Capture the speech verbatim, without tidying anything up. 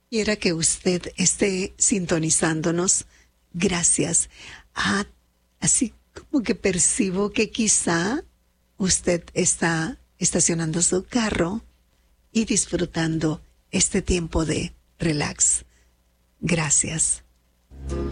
Quiera que usted esté sintonizándonos, gracias. Ah, así como que percibo que quizá usted está estacionando su carro y disfrutando este tiempo de relax. Gracias.